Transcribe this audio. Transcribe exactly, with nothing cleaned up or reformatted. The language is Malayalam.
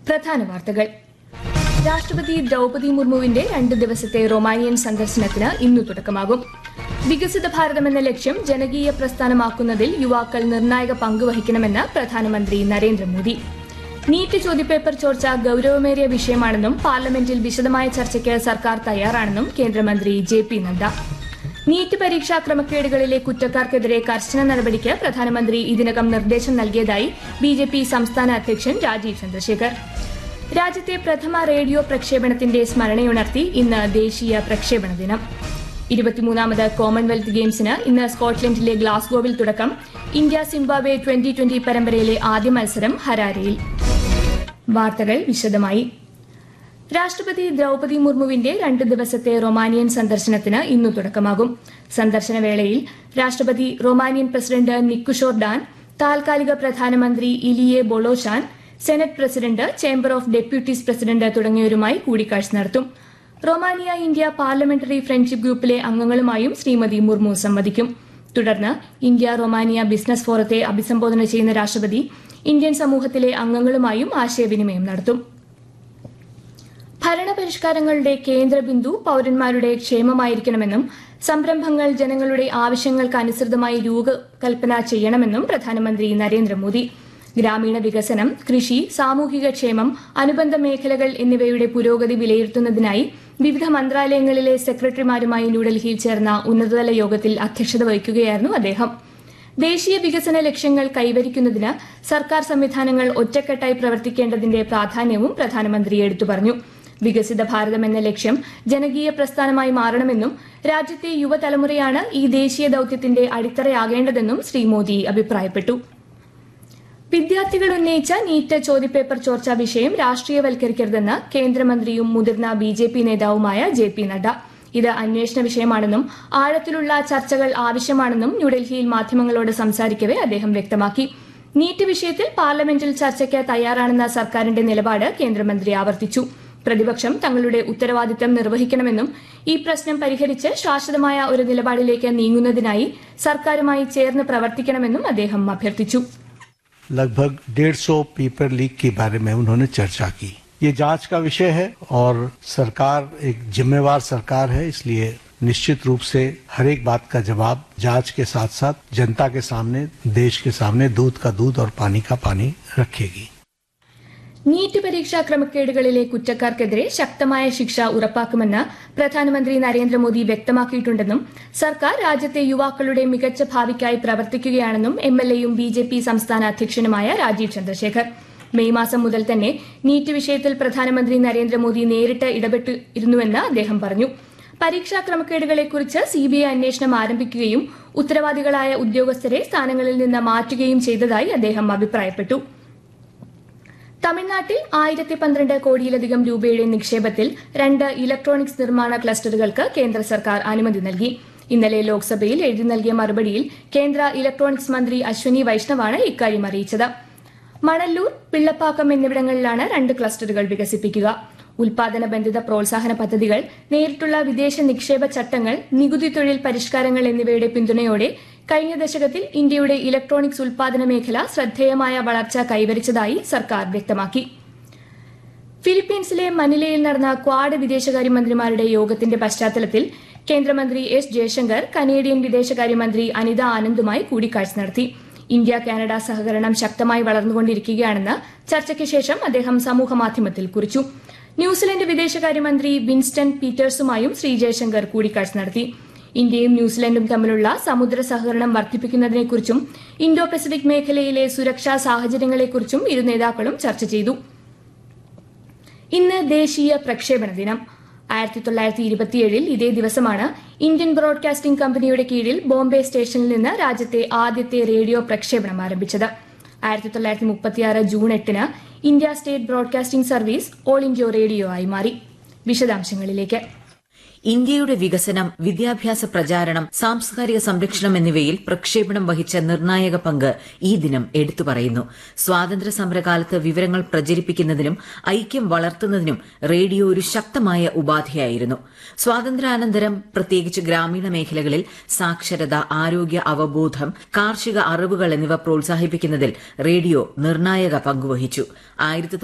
പ്രധാന വാർത്തകൾ. രാഷ്ട്രപതി ദ്രൌപദി മുർമുവിന്റെ രണ്ട് ദിവസത്തെ റൊമാനിയൻ സന്ദർശനത്തിന് ഇന്നു തുടക്കമാകും. വികസിത ഭാരതം എന്ന ലക്ഷ്യം ജനകീയ പ്രസ്ഥാനമാക്കുന്നതിൽ യുവാക്കൾ നിർണായക പങ്കുവഹിക്കണമെന്ന് പ്രധാനമന്ത്രി നരേന്ദ്രമോദി. നീറ്റ് ചോദ്യപേപ്പർ ചോർച്ച ഗൌരവമേറിയ വിഷയമാണെന്നും പാർലമെന്റിൽ വിശദമായ ചർച്ചയ്ക്ക് സർക്കാർ തയ്യാറാണെന്നും കേന്ദ്രമന്ത്രി ജെ പി നദ്ദ. നീറ്റ് പരീക്ഷാ ക്രമക്കേടുകളിലെ കുറ്റക്കാർക്കെതിരെ കർശന നടപടിക്ക് പ്രധാനമന്ത്രി ഇതിനകം നിർദ്ദേശം നൽകിയതായി ബി ജെ പി സംസ്ഥാന അധ്യക്ഷൻ രാജീവ് ചന്ദ്രശേഖർ. രാജ്യത്തെ പ്രഥമ റേഡിയോ പ്രക്ഷേപണത്തിന്റെ സ്മരണയുണർത്തി ഇന്ന് ദേശീയ പ്രക്ഷേപണ ദിനം. ഇരുപത്തിമൂന്നാമത് കോമൺവെൽത്ത് ഗെയിംസിന് ഇന്ന് സ്കോട്ട്ലൻഡിലെ ഗ്ലാസ്ഗോവിൽ തുടക്കം. ഇന്ത്യ സിംബാബ്വെ ട്വന്റി ട്വന്റി പരമ്പരയിലെ ആദ്യ മത്സരം ഹരാരെയിൽ. വാർത്തകൾ വിശദമായി. രാഷ്ട്രപതി ദ്രൌപദി മുർമുവിന്റെ രണ്ട് ദിവസത്തെ റൊമാനിയൻ സന്ദർശനത്തിന് ഇന്നു തുടക്കമാകും. സന്ദർശന വേളയിൽ രാഷ്ട്രപതി റൊമാനിയൻ പ്രസിഡന്റ് നിക്കുഷോർ ഡാൻ, താൽക്കാലിക പ്രധാനമന്ത്രി ഇലിയെ Bolojan, senate president, chamber of deputies president തുടങ്ങിയവരുമായി കൂടിക്കാഴ്ച നടത്തും. റൊമാനിയ ഇന്ത്യ പാർലമെന്ററി ഫ്രണ്ട്ഷിപ്പ് ഗ്രൂപ്പിലെ അംഗങ്ങളുമായും ശ്രീമതി മുർമു സംവദിക്കും. തുടർന്ന് ഇന്ത്യ റൊമാനിയ ബിസിനസ് ഫോറത്തെ അഭിസംബോധന ചെയ്യുന്ന രാഷ്ട്രപതി ഇന്ത്യൻ സമൂഹത്തിലെ അംഗങ്ങളുമായും ആശയവിനിമയം നടത്തും. ഭരണപരിഷ്കാരങ്ങളുടെ കേന്ദ്രബിന്ദു പൌരന്മാരുടെ ക്ഷേമമായിരിക്കണമെന്നും സംരംഭങ്ങൾ ജനങ്ങളുടെ ആവശ്യങ്ങൾക്ക് അനുസൃതമായി രൂപകൽപ്പന ചെയ്യണമെന്നും പ്രധാനമന്ത്രി നരേന്ദ്രമോദി. ഗ്രാമീണ വികസനം, കൃഷി, സാമൂഹിക ക്ഷേമം, അനുബന്ധ മേഖലകൾ എന്നിവയുടെ പുരോഗതി വിലയിരുത്തുന്നതിനായി വിവിധ മന്ത്രാലയങ്ങളിലെ സെക്രട്ടറിമാരുമായി ന്യൂഡൽഹിയിൽ ചേർന്ന ഉന്നതതല യോഗത്തിൽ അധ്യക്ഷത വഹിക്കുകയായിരുന്നു അദ്ദേഹം. ദേശീയ വികസന ലക്ഷ്യങ്ങൾ കൈവരിക്കുന്നതിന് സർക്കാർ സംവിധാനങ്ങൾ ഒറ്റക്കെട്ടായി പ്രവർത്തിക്കേണ്ടതിന്റെ പ്രാധാന്യവും പ്രധാനമന്ത്രി എടുത്തു പറഞ്ഞു. വികസിത ഭാരതം എന്ന ലക്ഷ്യം ജനകീയ പ്രസ്ഥാനമായി മാറണമെന്നും രാജ്യത്തെ യുവതലമുറയാണ് ഈ ദേശീയ ദൌത്യത്തിന്റെ അടിത്തറയാകേണ്ടതെന്നും ശ്രീ മോദി അഭിപ്രായപ്പെട്ടു. വിദ്യാർത്ഥികൾ ഉന്നയിച്ച നീറ്റ് ചോദ്യപേപ്പർ ചോർച്ചാ വിഷയം രാഷ്ട്രീയവൽക്കരിക്കരുതെന്ന് കേന്ദ്രമന്ത്രിയും മുതിർന്ന ബി ജെ പി നേതാവുമായ ജെ പി നദ്ദ. ഇത് അന്വേഷണ വിഷയമാണെന്നും ആഴത്തിലുള്ള ചർച്ചകൾ ആവശ്യമാണെന്നും ന്യൂഡൽഹിയിൽ മാധ്യമങ്ങളോട് സംസാരിക്കവെ അദ്ദേഹം വ്യക്തമാക്കി. നീറ്റ് വിഷയത്തിൽ പാർലമെന്റിൽ ചർച്ചയ്ക്ക് തയ്യാറാണെന്ന സർക്കാരിന്റെ നിലപാട് കേന്ദ്രമന്ത്രി ആവർത്തിച്ചു. പ്രതിപക്ഷം തങ്ങളുടെ ഉത്തരവാദിത്തം നിർവഹിക്കണമെന്നും ഈ പ്രശ്നം പരിഹരിച്ച് ശാശ്വതമായ ഒരു നിലപാടിലേക്ക് നീങ്ങുന്നതിനായി സർക്കാരുമായി ചേർന്ന് പ്രവർത്തിക്കണമെന്നും അദ്ദേഹം അഭ്യർത്ഥിച്ചു. लगभग डेढ़ सौ पेपर लीक के बारे में उन्होंने चर्चा की. ये जांच का विषय है और सरकार एक जिम्मेवार सरकार है, इसलिए निश्चित रूप से हर एक बात का जवाब जांच के साथ साथ जनता के सामने, देश के सामने दूध का दूध और पानी का पानी रखेगी. നീറ്റ് പരീക്ഷാ ക്രമക്കേടുകളിലെ കുറ്റക്കാർക്കെതിരെ ശക്തമായ ശിക്ഷ ഉറപ്പാക്കുമെന്ന് പ്രധാനമന്ത്രി നരേന്ദ്രമോദി വ്യക്തമാക്കിയിട്ടുണ്ടെന്നും സർക്കാർ രാജ്യത്തെ യുവാക്കളുടെ മികച്ച ഭാവിക്കായി പ്രവർത്തിക്കുകയാണെന്നും എം എൽ എയും ബി ജെ പി സംസ്ഥാന അധ്യക്ഷനുമായ രാജീവ് ചന്ദ്രശേഖർ. മെയ് മാസം മുതൽ തന്നെ നീറ്റ് വിഷയത്തിൽ പ്രധാനമന്ത്രി നരേന്ദ്രമോദി നേരിട്ട് ഇടപെട്ടിരുന്നുവെന്ന് അദ്ദേഹം പറഞ്ഞു. പരീക്ഷാ ക്രമക്കേടുകളെക്കുറിച്ച് സിബിഐ അന്വേഷണം ആരംഭിക്കുകയും ഉത്തരവാദികളായ ഉദ്യോഗസ്ഥരെ സ്ഥാനങ്ങളിൽ നിന്ന് മാറ്റുകയും ചെയ്തതായി അദ്ദേഹം അഭിപ്രായപ്പെട്ടു. തമിഴ്നാട്ടിൽ ആയിരത്തി പന്ത്രണ്ട് കോടിയിലധികം രൂപയുടെ നിക്ഷേപത്തിൽ രണ്ട് ഇലക്ട്രോണിക്സ് നിർമ്മാണ ക്ലസ്റ്ററുകൾക്ക് കേന്ദ്ര സർക്കാർ അനുമതി നൽകി. ഇന്നലെ ലോക്സഭയിൽ എഴുതി നൽകിയ മറുപടിയിൽ കേന്ദ്ര ഇലക്ട്രോണിക്സ് മന്ത്രി അശ്വനി വൈഷ്ണവാണ് ഇക്കാര്യം അറിയിച്ചത്. മണല്ലൂർ, പിള്ളപ്പാക്കം എന്നിവിടങ്ങളിലാണ് രണ്ട് ക്ലസ്റ്ററുകൾ വികസിപ്പിക്കുക. ഉൽപാദന ബന്ധിത പ്രോത്സാഹന പദ്ധതികൾ, നേരിട്ടുള്ള വിദേശ നിക്ഷേപ ചട്ടങ്ങൾ, നികുതി തൊഴിൽ പരിഷ്കാരങ്ങൾ എന്നിവയുടെ പിന്തുണയോടെ കഴിഞ്ഞ ദശകത്തിൽ ഇന്ത്യയുടെ ഇലക്ട്രോണിക്സ് ഉൽപാദന മേഖല ശ്രദ്ധേയമായ വളർച്ച കൈവരിച്ചതായി സർക്കാർ വ്യക്തമാക്കി. ഫിലിപ്പീൻസിലെ മനിലയിൽ നടന്ന ക്വാഡ് വിദേശകാര്യമന്ത്രിമാരുടെ യോഗത്തിന്റെ പശ്ചാത്തലത്തിൽ കേന്ദ്രമന്ത്രി എസ് ജയശങ്കർ കനേഡിയൻ വിദേശകാര്യമന്ത്രി അനിത ആനന്ദുമായി കൂടിക്കാഴ്ച നടത്തി. ഇന്ത്യ കാനഡ സഹകരണം ശക്തമായി വളർന്നുകൊണ്ടിരിക്കുകയാണെന്ന് ചർച്ചയ്ക്ക് ശേഷം അദ്ദേഹം സമൂഹമാധ്യമത്തിൽ കുറിച്ചു. ന്യൂസിലൻഡ് വിദേശകാര്യമന്ത്രി വിൻസ്റ്റൺ പീറ്റേഴ്സുമായും ശ്രീ ജയശങ്കർ കൂടിക്കാഴ്ച നടത്തി. ഇന്ത്യയും ന്യൂസിലൻഡും തമ്മിലുള്ള സമുദ്ര സഹകരണം വർദ്ധിപ്പിക്കുന്നതിനെക്കുറിച്ചും ഇന്തോ പസഫിക് മേഖലയിലെ സുരക്ഷാ സാഹചര്യങ്ങളെക്കുറിച്ചും ഇരു നേതാക്കളും ചർച്ച ചെയ്തു. ഇന്ന് ദേശീയ പ്രക്ഷേപണ ദിനം. ആയിരത്തി തൊള്ളായിരത്തി ഇരുപത്തിയേഴിൽ ഇതേ ദിവസമാണ് ഇന്ത്യൻ ബ്രോഡ്കാസ്റ്റിംഗ് കമ്പനിയുടെ കീഴിൽ ബോംബെ സ്റ്റേഷനിൽ നിന്ന് രാജ്യത്തെ ആദ്യത്തെ റേഡിയോ പ്രക്ഷേപണം ആരംഭിച്ചത്. ആയിരത്തി തൊള്ളായിരത്തി മുപ്പത്തിയാറ് ജൂൺ എട്ടിന് India state broadcasting service all India radio ആയി മാറി. വിശദാംശങ്ങളിലേക്ക്. ഇന്ത്യയുടെ വികസനം, വിദ്യാഭ്യാസ പ്രചാരണം, സാംസ്കാരിക സംരക്ഷണം എന്നിവയിൽ പ്രക്ഷേപണം വഹിച്ച നിർണായക പങ്ക് ഈ ദിനം എടുത്തു പറയുന്നു. സ്വാതന്ത്ര്യ സമരകാലത്ത് വിവരങ്ങൾ പ്രചരിപ്പിക്കുന്നതിനും ഐക്യം വളർത്തുന്നതിനും റേഡിയോ ഒരു ശക്തമായ ഉപാധിയായിരുന്നു. സ്വാതന്ത്ര്യാനന്തരം പ്രത്യേകിച്ച് ഗ്രാമീണ മേഖലകളിൽ സാക്ഷരത, ആരോഗ്യ അവബോധം, കാർഷിക അറിവുകൾ എന്നിവ പ്രോത്സാഹിപ്പിക്കുന്നതിൽ റേഡിയോ നിർണായക പങ്കുവഹിച്ചു. ആയിരത്തി